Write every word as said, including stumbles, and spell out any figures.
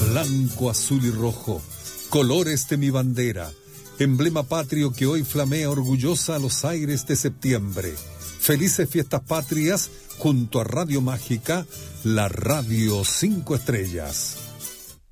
Blanco, azul y rojo, colores de mi bandera, emblema patrio que hoy flamea orgullosa a los aires de septiembre. Felices fiestas patrias junto a Radio Mágica, la radio cinco estrellas.